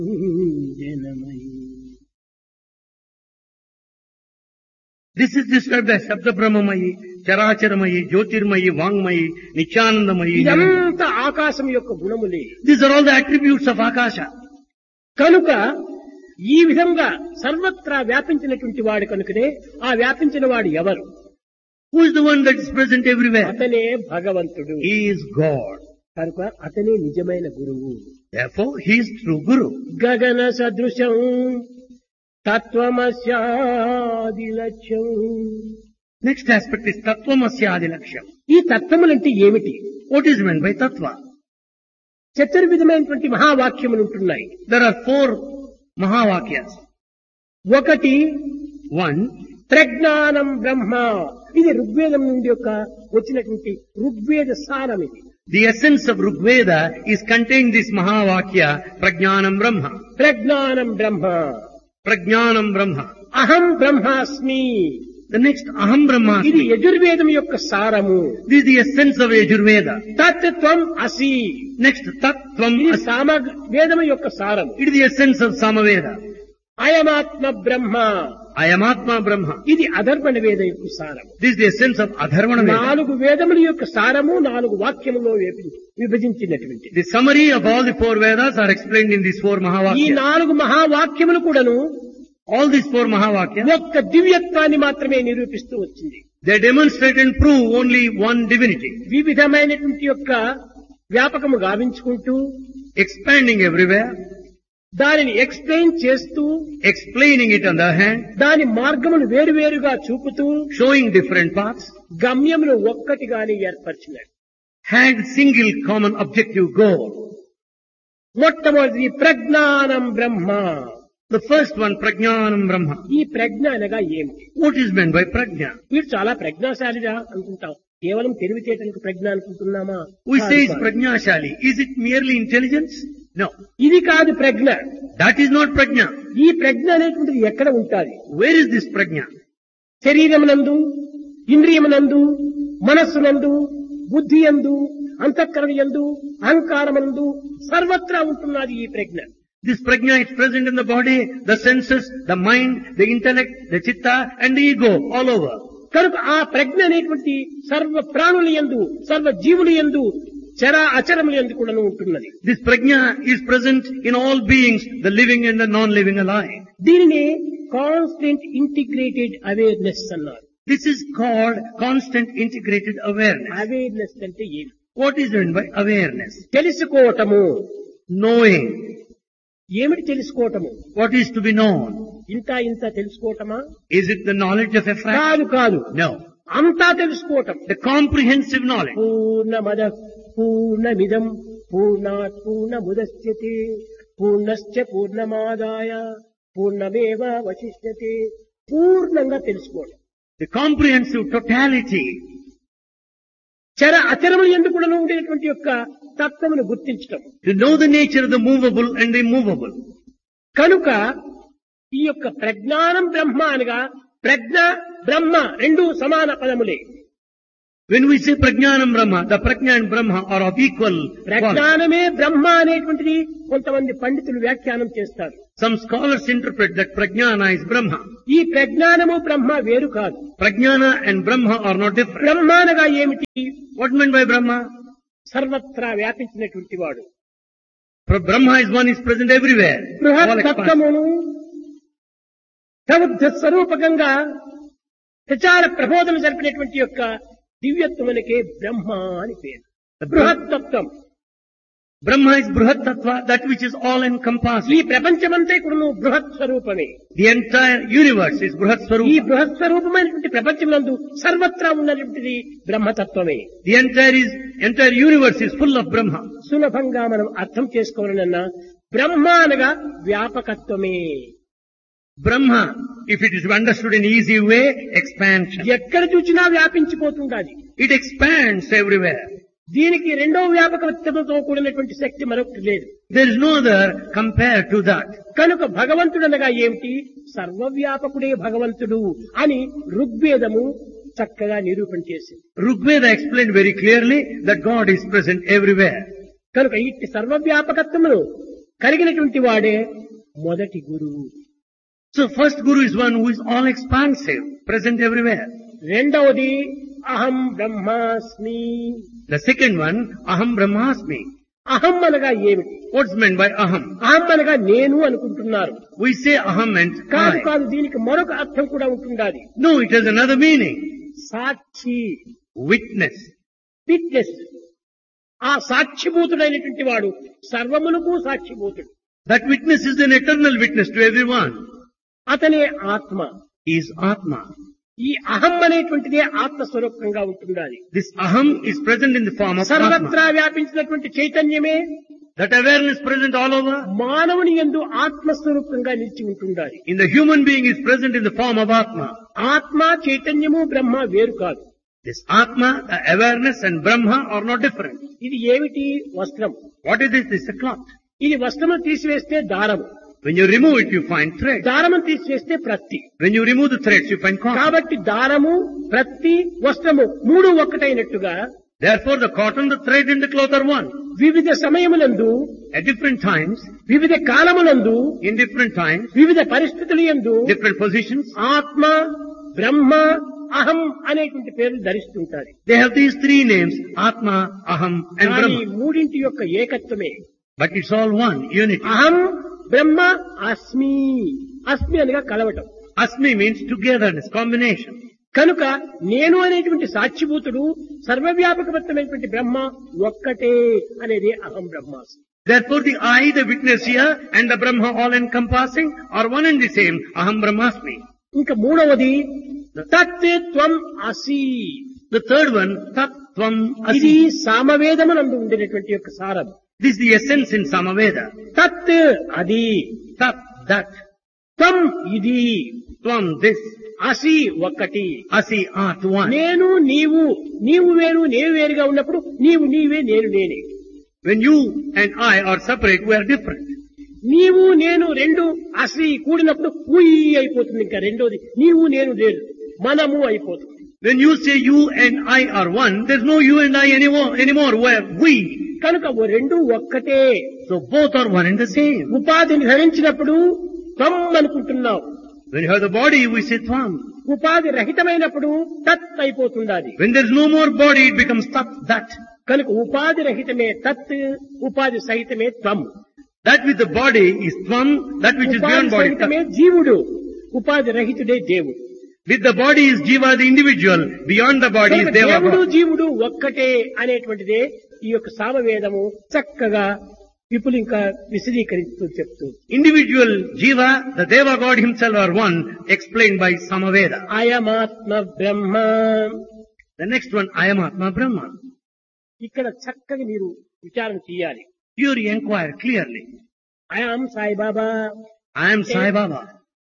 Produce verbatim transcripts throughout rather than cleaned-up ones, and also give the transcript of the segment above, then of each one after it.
This is described as Shabda Brahmamayi, Characharamayi, Jyotirmayi, Vangmayi, Nityanandamayi. ఇదంతా ఆకాశం యొక్క గుణములే. These are all the attributes of Akasha. కనుక ఈ విధంగా సర్వత్రా వ్యాపించినటువంటి వాడు కనుకనే ఆ వ్యాపించిన వాడు ఎవరు? Who is the one that is present everywhere? అతనే భగవంతుడు. He is God. కనుక అతనే నిజమైన గురువు. Therefore, he is true Guru. గగన సదృశం తత్వమస్యాది లక్ష్యం. Next aspect is Tattvamasya Laksham. ఈ తత్వములంటే ఏమిటి? What is meant by Tattva? చతుర్విధమైనటువంటి మహావాక్యములు ఉంటున్నాయి. There are four Mahavakyas. ఒకటి One, ప్రజ్ఞానం బ్రహ్మ. ఇది ఋగ్వేదం నుండి యొక్క వచ్చినటువంటి ఋగ్వేద సారం ఇది. the essence of Rigveda is contained this Mahavakya, Prajnanam Brahma. ప్రజ్ఞానం బ్రహ్మ. Prajnanam Brahma. అహం బ్రహ్మాస్మి. The next Aham Brahma. ఇది యజుర్వేదం యొక్క సారము. This is the essence of Yajurveda. తత్వం అసి. Next Tattvam ఇది Asi. సామ వేదం యొక్క సారము. It is the essence of Samaveda. అయమాత్మ Brahma. Ayamatma Brahma. ఇది అధర్వణ వేద యొక్క సారము. This is the essence of Adharvana Veda. నాలుగు వేదముల యొక్క సారము నాలుగు వాక్యములో విభజించినటువంటి. The summary of all the four Vedas are explained in these four ఈ Mahavakyas. నాలుగు మహావాక్యములు కూడాను All these four Mahavakyas, ఒక్క దివ్యత్వాన్ని మాత్రమే నిరూపిస్తూ వచ్చింది. they demonstrate and prove only one divinity. వివిధమైనటువంటి యొక్క వ్యాపకము గావించుకుంటూ Expanding everywhere, దానిని ఎక్స్ప్లెయిన్ చేస్తూ explaining it on the hand, దాని మార్గమును వేరువేరుగా చూపుతూ showing different paths, గమ్యమును ఒక్కటిగానే ఏర్పరిచినాడు. had single common objective goal. మొట్టమొదటి ప్రజ్ఞానం బ్రహ్మ. The first one, Prajnanam Brahma. ఈ ప్రజ్ఞ అనగా ఏమిటి? What is meant by Prajna? వీడు చాలా ప్రజ్ఞాశాలిగా అనుకుంటాం. కేవలం తెలివితేటలకు ప్రజ్ఞ అనుకుంటున్నామా? We say కాదు, it's కాదు. Prajnashali. Is it merely intelligence? No. ఇది కాదు ప్రజ్ఞ. That is not Prajna. ఈ ప్రజ్ఞ అనేటువంటిది ఎక్కడ ఉంటాది? Where is this Prajna? శరీరమునందు, ఇంద్రియమునందు, మనస్సునందు, బుద్ధి యందు, అంతఃకరణ యందు, అహంకారమునందు సర్వత్రా ఉంటున్నది ఈ ప్రజ్ఞ. This Prajna is present in the body, the senses, the mind, the intellect, the chitta and the ego all over. కనుక ఆ ప్రజ్ఞ అనేటువంటి సర్వ ప్రాణుల యందు, సర్వ జీవుల యందు, చర అచరముల యందు కూడా ఉంటున్నది. This Prajna is present in all beings, the living and the non-living alike. దీనిని కాన్స్టెంట్ ఇంటిగ్రేటెడ్ అవేర్నెస్ అన్నారు. This is called constant integrated awareness. Awareness అంటే ఏమి? What is meant by awareness? తెలుసుకోవటము. Knowing. ఏమిటి తెలుసుకోవటము? What is to be known? ఇంత ఇంత తెలుసుకోవటమా? Is it the knowledge of a fraction? కాదు కాదు. No. అంతా తెలుసుకోవటం. The comprehensive knowledge. పూర్ణమద పూర్ణమిదం పూర్ణాత్ పూర్ణముదచ్యతే పూర్ణశ్చ పూర్ణమాదాయ పూర్ణమేవావశిష్యతే. పూర్ణంగా తెలుసుకోవడం. The comprehensive totality. చర అచరములు ఎందుకు కూడా ఉండేటువంటి యొక్క తత్వమును గుర్తించటం. To know the nature of the movable and the immovable. కనుక ఈ యొక్క ప్రజ్ఞానం బ్రహ్మ అనగా ప్రజ్ఞ బ్రహ్మ రెండు సమాన పదములే. When we say Prajnanam Brahma, the Prajna and Brahma are of equal quality. ప్రజ్ఞానమే బ్రహ్మ అనేటువంటిది కొంతమంది పండితులు వ్యాఖ్యానం చేస్తారు. Some scholars interpret that Prajnana is Brahma. ఈ ప్రజ్ఞానము బ్రహ్మ వేరు కాదు. Prajnana and Brahma are not different. బ్రహ్మ అనగా ఏమిటి? What meant by Brahma? సర్వత్రా వ్యాపించినటువంటి వాడు. For Brahma is one is present everywhere. All బృహత్ expanse. తత్వమును సముద్ర స్వరూపకంగా ప్రచార ప్రబోధన జరిపినటువంటి యొక్క దివ్యత్వమునకే బ్రహ్మ అని పేరు. The బృహత్ Brahma, తత్వం. Brahma is Bruhat Tattva, that which is all ఈ encompassing. ప్రపంచమంతా కూడా బృహత్ స్వరూపమే. The entire universe is Bruhat ఈ Swarupa. బృహత్ స్వరూపమైనటువంటి ప్రపంచమునందు సర్వత్రా ఉన్నటువంటిది బ్రహ్మతత్వమే. The entire is entire universe is full of Brahma. సులభంగా మనం అర్థం చేసుకోవాలన్నా బ్రహ్మ అనగా వ్యాపకత్వమే. Brahma, if it is understood in easy way, expansion. ఎక్కడ చూసినా వ్యాపించిపోతుండాలి. It expands everywhere. దీనికి రెండో వ్యాపకత్వంతో కూడినటువంటి శక్తి మరొకటి లేదు. There is no other compared to that. కనుక భగవంతుడు అనగా ఏమిటి? సర్వవ్యాపకుడే భగవంతుడు అని ఋగ్వేదము చక్కగా నిరూపణ చేసింది. Rigveda explained very clearly that God is present everywhere. కనుక ఇట్టి సర్వవ్యాపకత్వమును కలిగినటువంటి వాడే మొదటి గురువు. So first Guru is one who is all expansive, present everywhere. రెండవది అహం బ్రహ్మాస్మి. The second one, Aham Brahmasmi. అహం అనగా ఏమిటి? What's meant by Aham? అహం అనగా నేను అనుకుంటున్నారు. We say Aham meant కాదు I. కాదు, దీనికి మరొక అర్థం కూడా ఉంటుండాలి. No, it has another meaning. Sakshi, Witness. Witness. ఆ సాక్షిభూతుడైనటువంటి వాడు సర్వమునకు సాక్షిభూతుడు. That witness is an eternal witness to everyone. అతనే ఆత్మ. He is Atma. ఈ అహం అనేటువంటిదే ఆత్మస్వరూపంగా ఉంటుండాలి. This Aham is present in the form of సర్వత్రా Atma. వ్యాపించినటువంటి చైతన్యమే That awareness present all over మానవుని యందు ఆత్మస్వరూపంగా నిలిచి ఉంటుండాలి. in the human being is present in the form of Atma. ఆత్మ, చైతన్యము, బ్రహ్మ వేరు కాదు. This Atma, the awareness and Brahma are not different. ఇది ఏమిటి? వస్త్రం. What is this? This is a cloth. ఇది వస్త్రము తీసివేస్తే దారము, When you remove it, you find thread. దారము తీసివేస్తే ప్రత్తి. When you remove the threads, you find cotton. కాబట్టి దారము, ప్రత్తి, వస్త్రము మూడు ఒక్కటైనట్టుగా Therefore, the cotton, the thread and the cloth are one. వివిధ సమయములందు, At different times, వివిధ కాలములందు, in different times, వివిధ పరిస్థితులు యందు different positions, ఆత్మ, బ్రహ్మ, అహం అనేటువంటి పేర్లు ధరిస్తుంటారు. they have these three names, Atma, Aham and కానీ Brahma. మూడింటి యొక్క ఏకత్వమే. But it's all one, unity. అహం, బ్రహ్మ, అస్మి. అస్మి అనగా కలవటం. Asmi means togetherness, combination. కనుక నేను అనేటువంటి సాక్షిభూతుడు, సర్వవ్యాపకమైనటువంటి బ్రహ్మ ఒక్కటే అనేది అహం బ్రహ్మాస్మి. Therefore, the I, the witness here, and the Brahma all encompassing are one and the same, Aham Brahmasmi. ఇంకా మూడవది తత్ త్వం అసి. The third one, Tat Tvam ఇది Asi. సామవేదమునందు ఉండినటువంటి యొక్క సారం. This is the essence in Samaveda. తత్ అది, Tat, that. త్వం ఇది, Tvam, this. అసి ఒక్కటి. Asi, art, one. నేను నీవు, నీవు వేరు నేను వేరుగా ఉన్నప్పుడు నీవు నీవే నేను నేనే. When you and I are separate, we are different. నీవు నేను రెండు అసి కూడినప్పుడు ఉయ్ అయిపోతుంది. ఇంకా రెండోది నీవు నేను లేదు, మనము అయిపోతుంది. When you say you and I are one, there's no you and I anymore, anymore. We're we. కనుక ఓ రెండు ఒక్కటే. So both are one and the same. ఉపాధిని ధరించినప్పుడు త్వం అనుకుంటున్నావు. When you have the body, we say Tvam. ఉపాధి రహితమైనప్పుడు తత్ అయిపోతుండాలి. When there's no more body, it becomes Tat, that. కనుక ఉపాధి రహితమే తత్, ఉపాధి సహితమే త్వం. That with the body is Tvam, that which is ఉపాధి beyond body. సహితమే Tat. జీవుడు, ఉపాధి రహితుడే దేవుడు. With the body is Jiva, the individual. Beyond the body is కనుక Deva. దేవుడు God. జీవుడు ఒక్కటే అనేటువంటిదే ఈ యొక్క సామవేదము చక్కగా విపులింక విశదీకరిస్తూ చెప్తూ Individual Jiva, the Deva God himself are one, explained by Samaveda. అయమాత్మ Brahma. The next one, I am Atma Brahma. ఇక్కడ చక్కగా మీరు విచారణ చేయాలి. Here you inquire clearly. అయం Saibaba, I am Sai Baba.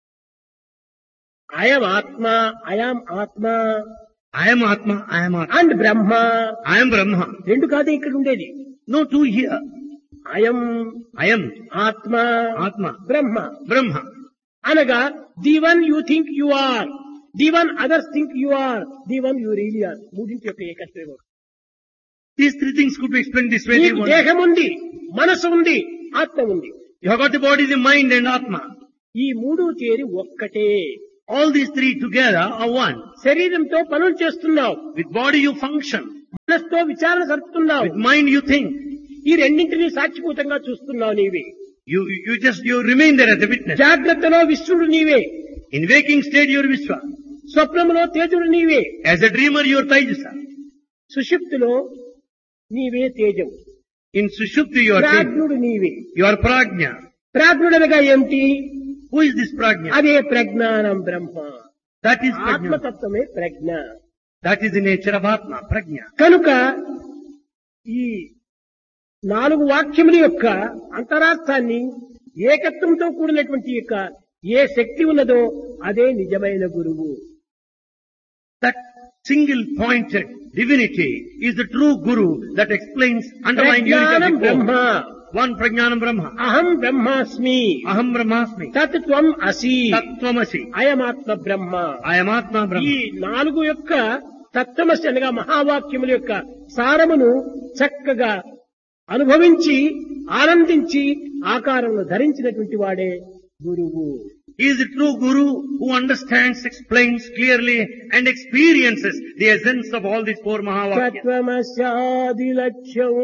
అయం ఆత్మ, అయం ఆత్మ I am Atma, I am Atma. And Brahma. I am Brahma. రెండు కాదే ఇక్కడ ఉండేది. No two here. అయం I am ఆత్మ, Atma, బ్రహ్మ Brahma. అనగా the one you think you are, the one others think you are, the one you really are. మూడింటి యొక్క ఏకత్వం. These three things could be explained this way. నీకు దేహం ఉంది, మనసు ఉంది, ఆత్మ ఉంది. You have got the body, the mind and Atma. ఈ మూడు చేరి ఒక్కటే. All these three together are one. శరీరంతో పనులు చేస్తున్నావు, With body you function. మనసుతో విచారణ జరుపుతున్నావు, With mind you think. ఈ రెండింటినీ సాక్షిభూతంగా చూస్తున్నావు నీవే. You, you just, you remain there as a witness. జాగ్రత్తలో విశ్వడు నీవే, In waking state you are Vishwa. స్వప్నములో తేజుడు నీవే, As a dreamer you are Taijasa. సుషుప్తిలో నీవే తేజం, In Sushupti you are Tej. ప్రాజ్ఞుడు నీవే. You are Prajna. ప్రాజ్ఞుడనగా ఏమిటి? Who is this Prajna? అదే ప్రజ్ఞానం బ్రహ్మ. That is Prajna. ఆత్మతత్వమే Pragna. That is the nature of Atma, Prajna. కనుక ఈ నాలుగు వాక్యముల యొక్క అంతరార్థాన్ని ఏకత్వంతో కూడినటువంటి యొక్క ఏ శక్తి ఉన్నదో అదే నిజమైన గురువు. That single pointed divinity is the true Guru that explains underlying unity ప్రజ్ఞానం of the Brahma, core. One Prajnanam Brahma. అహం బ్రహ్మాస్మి, Aham Brahmasmi. తత్ త్వం అసి, Tattvamasi. అయమాత్మ Brahma. I am Atma ఈ Brahma. నాలుగు యొక్క తత్వమసి అనగా మహావాక్యముల యొక్క సారమును చక్కగా అనుభవించి ఆనందించి ఆకారంలో ధరించినటువంటి వాడే గురువు. He is the true Guru who understands, explains clearly and experiences the essence of all these four Mahavakyas. తత్వమస్యాది లక్ష్యం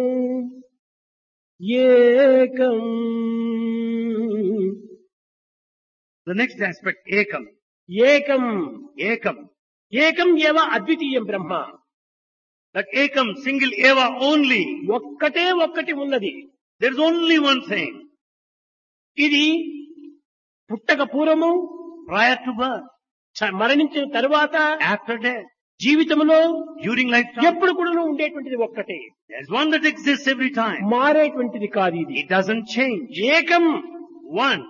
ఏకం. The next aspect, Ekam. ఏకం Ekam. ఏకం ఏవ అద్వితీయం బ్రహ్మ. That Ekam, single Eva only. ఒక్కటే ఒక్కటి ఉన్నది. There is only one thing. ఇది పుట్టక పూర్వము, Prior to birth, చ- మరణించిన తరువాత, after death, జీవితంలో during lifetime. ఎప్పుడు కూడా ఉండేటువంటిది ఒక్కటే, There is one that exists every time. మారేటువంటిది కాదు ఇది. It doesn't change. ఏకం. One.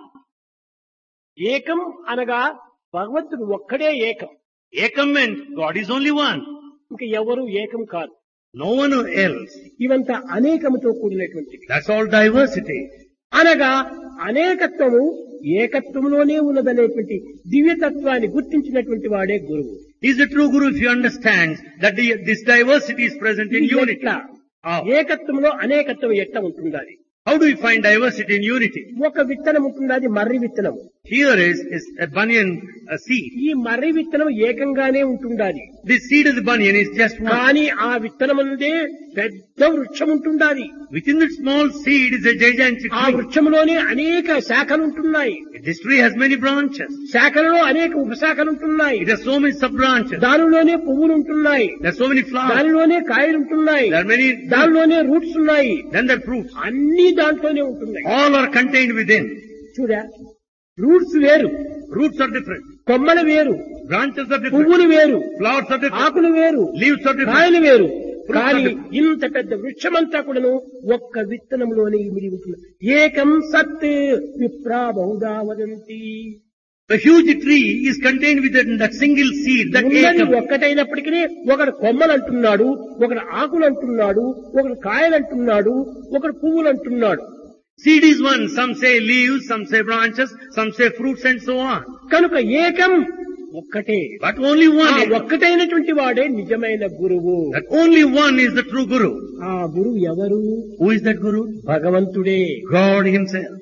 ఏకం అనగా భగవంతుడు ఒక్కడే ఏకం. Ekam meant God is only one. ఇంకా ఎవరు ఏకం కాదు. No one else. ఇవంతా అనేకముతో కూడినటువంటిది. That's all diversity. అనగా అనేకత్వము ఏకత్వంలోనే ఉన్నదనేటువంటి దివ్యతత్వాన్ని గుర్తించినటువంటి వాడే గురువు. He is the true Guru if you understand that the, this diversity is present in ఇది unity. ఎట్లా? How? ఏకత్వంలో అనేకత్వం ఎట్లా ఉంటుండాలి? How do we find diversity in unity? ఒక విత్తనం ఉంటుండాలి, మర్రి విత్తనం. Here is, is a banyan a seed. ఈ మర్రి విత్తనం ఏకంగానే ఉంటుండాలి. This seed of the banyan is just one. కానీ ఆ విత్తనముందే పెద్ద వృక్షం ఉంటుండాలి. Within the small seed is a gigantic ఆ tree. వృక్షంలోనే అనేక శాఖలు ఉంటున్నాయి. This tree has many branches. శాఖలలో అనేక ఉపశాఖలు ఉంటున్నాయి. It has so many sub-branches. దానిలోనే పువ్వులు ఉంటున్నాయి. There are so many flowers. దానిలోనే కాయలు ఉంటున్నాయి. There are many. దానిలోనే రూట్స్ ఉన్నాయి. Then there are fruits. అన్ని దాంట్లోనే ఉంటున్నాయి. All are contained within. చూడా, రూట్స్ వేరు, Roots are different. కొమ్మలు వేరు, Branches are different. పువ్వులు వేరు, Flowers are different. ఆకులు వేరు, Leaves are different. కాయలు వేరు. Fruits are కానీ different. ఇంత పెద్ద వృక్షమంతా కూడాను ఒక్క విత్తనంలోనే ఇమిడి ఉంటుంది. ఏకం సత్ విప్రా Bahuda వదంతి. The huge tree is contained within that single seed, that ఉన్నది Ekam. ఒక్కటైనప్పటికీ ఒకడు కొమ్మలు అంటున్నాడు, ఒకడు ఆకులు అంటున్నాడు, ఒకడు కాయలు అంటున్నాడు, ఒకడు పువ్వులు అంటున్నాడు. Seed is one. Some say leaves, some say branches, some say fruits and so on. కనుక ఏకం ఒక్కటే. But only ఆ one. is- ఒక్కటైనటువంటి వాడే నిజమైన గురువు. That only one is the true Guru. ఆ గురువు ఎవరు? Who is that Guru? భగవంతుడే. God Himself.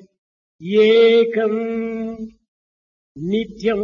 ఏకం నిత్యం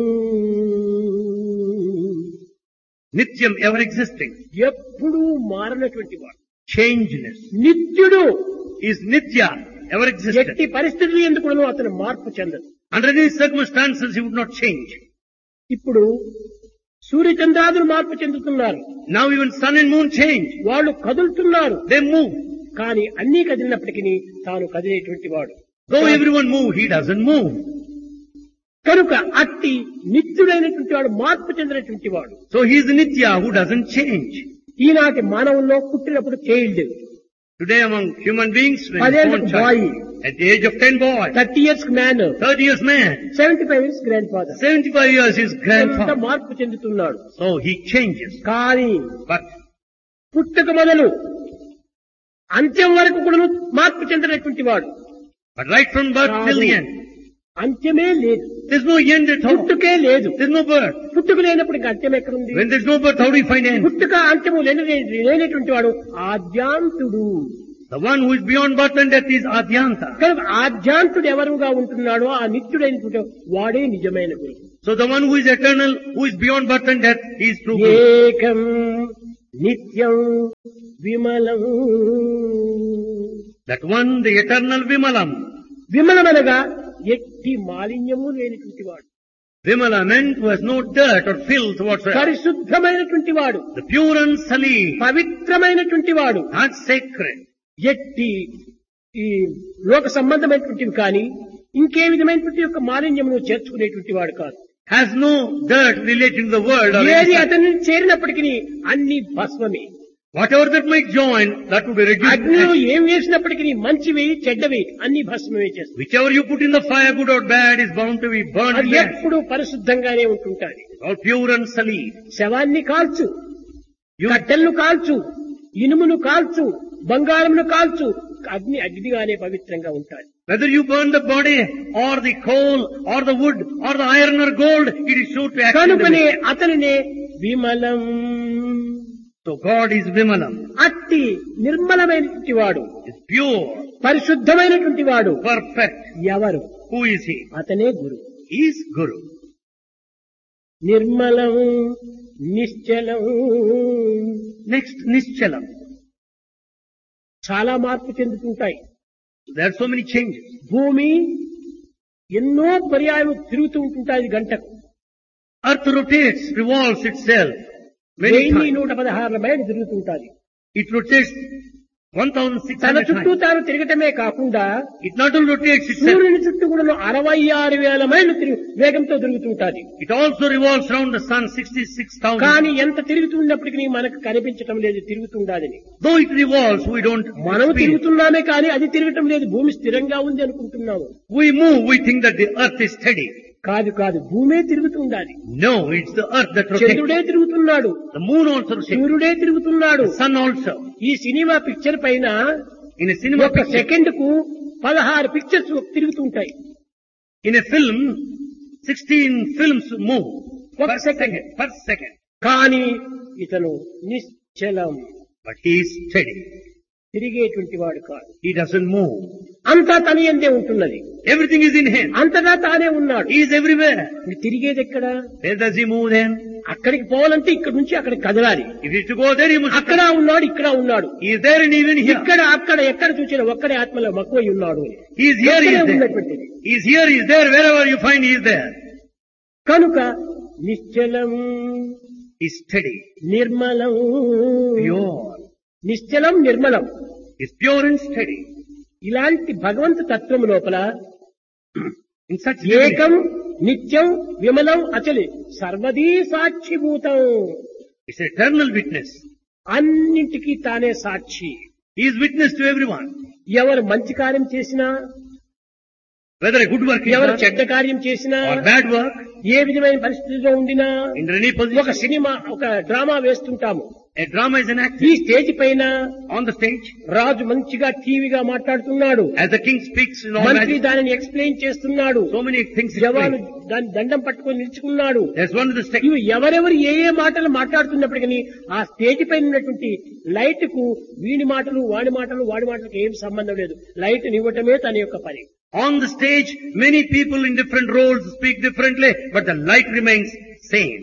Nityam, ever existing. ఎప్పుడూ మారనటువంటి వాడు. Changeless. నిత్యుడు. Is Nitya, ever existent. ఎట్టి పరిస్థితులు ఎందుకు అతను మార్పు చెందదు. Under any circumstances He would not change. ఇప్పుడు సూర్యచంద్రాదులు మార్పు చెందుతున్నారు. Now even sun and moon change. వాళ్ళు కదులుతున్నారు. They move. కానీ అన్నీ కదిలినప్పటికీ తాను కదిలేటువంటి వాడు. Though everyone move, He doesn't move. కనుక అట్టి నిత్యుడైనటువంటి వాడు, మార్పు చెందినటువంటి వాడు. So He is Nitya who doesn't change. ఈనాటి మానవుల్లో పుట్టినప్పుడు child, Today among human beings, when పదేళ్లకు born child, bye, at the age of ten boy, thirty years man, thirty years man, seventy five years grand father, seventy-five years is ఎంత grandfather. మార్పు చెందుతున్నాడు. So he changes. కానీ But పుట్టుక మొదలు అంత్యం వరకు కూడా మార్పు చెందినటువంటి వాడు. but right from birth till the end, అంత్యమే లేదు, there's no end at all. పుట్టుకే లేదు. There's no birth. పుట్టుక లేనప్పుడు ఇంకా అంత్యం ఎక్కడుంది? When there's no birth, how do you find end? పుట్టుక అంత్యము లేని లేనటువంటి వాడు ఆద్యాంతుడు. The one who is beyond birth and death is Adyanta. కనుక ఆద్యాంతుడు ఎవరుగా ఉంటున్నాడో ఆ నిత్యుడైనటువంటి వాడే నిజమైన గురువు. So the one who is eternal, who is beyond birth and death, he is true Guru. ఏకం నిత్యం విమలం. That one, the eternal Vimalam. విమలమనగా ఎట్టి మాలిన్యము లేనటువంటి వాడు, Vimala meant who has no dirt or filth whatsoever. పరిశుద్ధమైనటువంటి వాడు, The pure and salim, పవిత్రమైనటువంటి వాడు. not sacred. ఎట్టి ఈ లోక సంబంధమైనటువంటివి కానీ ఇంకే విధమైనటువంటి యొక్క మాలిన్యమును చేర్చుకునేటువంటి వాడు కాదు. Has no dirt relating to the world or ఏది anything. అతన్ని చేరినప్పటికీ అన్ని భస్మమే. Whatever that might join, that would be reduced. అగ్నిలో ఏం వేసినప్పటికీ మంచివి చెడ్డవి అన్ని భస్మమే చేస్తాయి. Whichever you put in the fire, good or bad, is bound to be burned అది to death. ఎప్పుడు పరిశుద్ధంగానే ఉంటుంటాయి. All pure and salim. శవాన్ని కాల్చు, You, కట్టెలను కాల్చు, ఇనుమును కాల్చు, బంగారమును కాల్చు, అగ్ని అగ్నిగానే పవిత్రంగా ఉంటాయి. whether you burn the body or the coal or the wood or the iron or gold, it is sure to act in the కనుకనే way. అతనినే విమలం. So So God is Vimalam, అట్టి నిర్మలమైనటువంటి వాడు, is pure, పరిశుద్ధమైనటువంటి వాడు perfect. ఎవరు? Who is He? అతనే గురువు. He is Guru. నిర్మలం నిశ్చలం. Next, Nischalam. చాలా మార్పు చెందుతుంటాయి. There are so many changes. భూమి ఎన్నో పర్యాయం తిరుగుతూ ఉంటుంటాయి గంటకు. Earth rotates, revolves itself many వెయ్యి times. నూట పదహారు మైళ్ళు తిరుగుతుంటాది. It rotates one thousand six తన hundred చుట్టూ times. తాను తిరగటమే కాకుండా It not only rotates itself, సూర్యుని చుట్టూ కూడా అరవై ఆరు వేల మైళ్ళు తిరుగు- వేగంతో తిరుగుతుంటాది. it also revolves around the sun sixty-six thousand. కానీ ఎంత తిరుగుతున్నప్పటికీ మనకు కనిపించటం లేదు తిరుగుతుండాలని. Though it revolves, we don't మనం experience. తిరుగుతున్నామే కానీ అది తిరగటం లేదు. భూమి స్థిరంగా ఉంది అనుకుంటున్నాము. We move, we think that the earth is steady. కాదు కాదు, భూమే తిరుగుతుండాలి. No, it's the earth that rotates. చంద్రుడే తిరుగుతున్నాడు, The moon also rotates. సూర్యుడే తిరుగుతున్నాడు. The sun also. ఈ సినిమా పిక్చర్ పైన In a cinema ఒక picture, సెకండ్ కు పదహారు pictures తిరుగుతుంటాయి. in a film, sixteen films move ఒక per second. second, per second. కానీ ఇతను నిశ్చలం, But he is steady. తిరిగేటువంటి వాడు కాదు. He doesn't move. అంతా తన యందే ఉంటున్నది. Everything is in him. అంతటా తానే ఉన్నాడు. He is everywhere. ఇది తిరిగేది ఎక్కడ? Where does he move then? అక్కడికి పోవాలంటే ఇక్కడ నుంచి అక్కడికి కదలాలి. If he is to go there, he must అక్కడ ఉన్నాడు, ఇక్కడ ఉన్నాడు, He is there and even here. ఇక్కడ అక్కడ ఎక్కడ చూసినా ఒక్కడే ఆత్మలో మక్కువై ఉన్నాడు. He is here, he is there. ఉన్నటువంటిది. He is here, he is there. Wherever you find, he is there. కనుక నిశ్చలం He is steady, నిర్మలం. pure. నిశ్చలం నిర్మలం. He is pure and steady. ఇలాంటి భగవంతు తత్వం లోపల In such ఏకం నిత్యం విమలం అచలి సర్వదీ సాక్షిభూతం. it's eternal witness. అన్నింటికీ తానే సాక్షి. He is witness to everyone. ఎవరు మంచి కార్యం చేసినా, Whether a good work is ఎవరు done చెడ్డ కార్యం చేసినా, or bad work, ఏ విధమైన పరిస్థితిలో ఉండినా, in any ఒక position, సినిమా ఒక drama వేస్తుంటాము. a drama is an act. ఈ స్టేజ్ పైన On the stage, రాజు మంచిగా టీవీగా మాట్లాడుతున్నాడు, as the king speaks in all మంత్రి majesty, దానిని ఎక్స్ప్లెయిన్ చేస్తున్నాడు, so many things జవాను explained. దాని దండం పట్టుకొని నిలుచుకున్నాడు. There's one of the stage. ఇవి ఎవరెవరు ఏ ఏ మాటలు మాట్లాడుతున్నప్పటికీ ఆ స్టేజ్ పైన ఉన్నటువంటి లైట్ కు వీడి మాటలు వాడి మాటలు వాడి మాటలకు ఏం సంబంధం లేదు. లైట్ నివ్వటమే తన యొక్క పని. On the stage, many people in different roles speak differently, but the light remains same.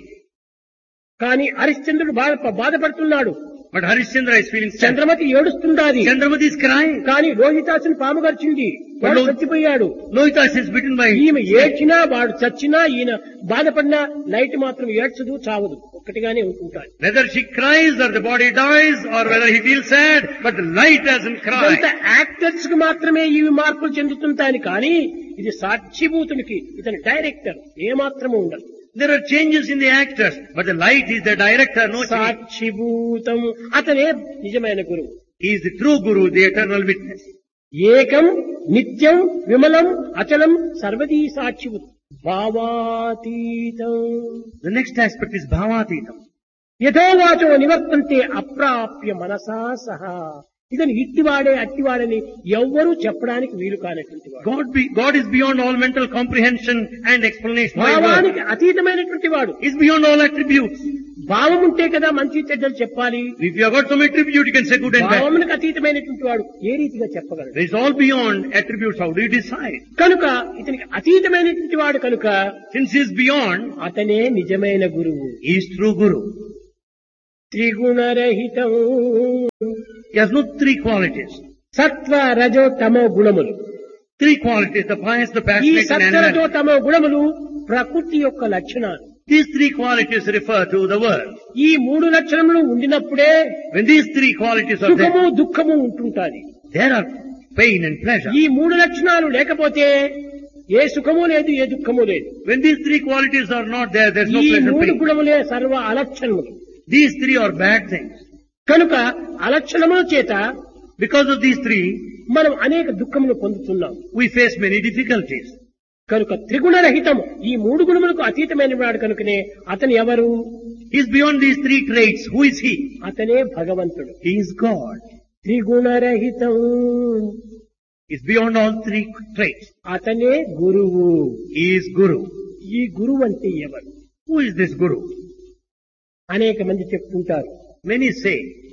కానీ హరిశ్చంద్రుడు బాధ బాధపడుతున్నాడు, But Harishchandra is feeling sad. Chandramati ఏడుస్తుండాది. Chandramati is crying. కానీ రోహితాసుని పాము గరిచింది, వాడు But చచ్చిపోయాడు. Lohitas is bitten by ఈమె ఏడ్చినా వాడు చచ్చినా ఈయన బాధపడినా లైట్ మాత్రం ఏడ్చదు చావదు, ఒక్కటిగానే ఉంటుంటాడు. whether she cries or the body dies or whether he feels sad, but the light doesn't cry. కొంత యాక్టర్స్ కు మాత్రమే ఇవి మార్పులు చెందుతుంటాయి కానీ ఇది సాక్షిభూతునికి ఇతని డైరెక్టర్ ఏమాత్రము ఉండదు. There are changes in the actors, but the light is the director, no change. సాక్షిభూతం అతనే నిజమైన గురువు. He is the true Guru, the eternal witness. ఏకం నిత్యం విమలం అచలం సర్వదీ సాక్షిభూతం భావాతీతం. The next aspect is Bhavatitam. యథోవాచో నివర్తంతే అప్రాప్య మనసా సహా. ఇతను ఇట్టివాడే అట్టివాడని ఎవ్వరూ చెప్పడానికి వీలు కానటువంటి వాడు. God, be, God is beyond all mental comprehension and explanation. by word. భావానికి అతీతమైనటువంటి వాడు. He is beyond all attributes. భావం ఉంటే కదా మంచి చెడ్డలు చెప్పాలి. If you have got some attribute, you can say good and bad. భావమునికి అతీతమైనటువంటి వాడు ఏ రీతిగా చెప్పగలడు? There is all beyond attributes. How do you decide? కనుక ఇతనికి అతీతమైనటువంటి వాడు కనుక Since he is beyond, అతనే నిజమైన గురువు. he is true Guru. త్రిగుణరహితం. He has no three qualities. సత్వ రజో తమో గుణములు. Three qualities, the pious, the ఈ passionate, and సత్వ రజో animal. తమో గుణములు ప్రకృతి యొక్క లక్షణాలు. These three qualities refer to the world. ఈ మూడు లక్షణములు ఉండినప్పుడే When these three qualities are సుఖము there, దుఃఖము ఉంటుంటాది. there are pain and pleasure. ఈ మూడు లక్షణాలు లేకపోతే ఏ సుఖము లేదు, ఏ దుఃఖము లేదు. When these three qualities are not there, there is no ఈ pleasure and మూడు pain. గుణములే సర్వ అలక్షణములు. These three are bad things. కనుక అలక్షణముల చేత Because of these three, మనం అనేక దుఃఖములు పొందుతున్నాం. we face many difficulties. కనుక త్రిగుణరహితం ఈ మూడు గుణములకు అతీతమైన వాడు కనుకనే అతను ఎవరు? He is beyond these three traits. Who is he? అతనే భగవంతుడు. He is God. త్రిగుణరహితం He is beyond all three traits. అతనే గురువు. He is Guru. ఈ గురువు అంటే ఎవరు? Who is this Guru? అనేక మంది చెప్తుంటారు. Many say